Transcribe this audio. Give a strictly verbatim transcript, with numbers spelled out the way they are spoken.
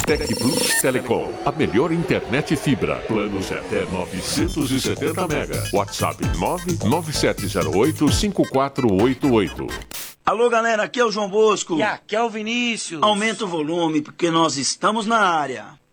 Tec Plus Telecom, a melhor internet fibra. Planos até novecentos e setenta mega. WhatsApp nove nove sete zero oito cinco quatro oito oito. Alô, galera, aqui é o João Bosco. E aqui é o Vinícius. Aumenta o volume, porque nós estamos na área.